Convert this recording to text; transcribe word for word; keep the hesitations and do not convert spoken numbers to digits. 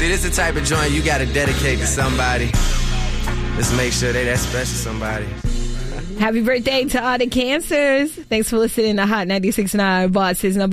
See, this is the type of joint you got to dedicate to somebody. Just make sure they that special somebody. Happy birthday to all the cancers. Thanks for listening to Hot ninety-six point nine, Boss's number